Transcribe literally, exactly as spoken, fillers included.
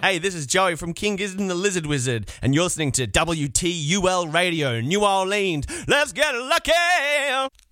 Hey, this is Joey from King Gizzard and the Lizard Wizard, and you're listening to W T U L Radio, New Orleans. Let's get lucky!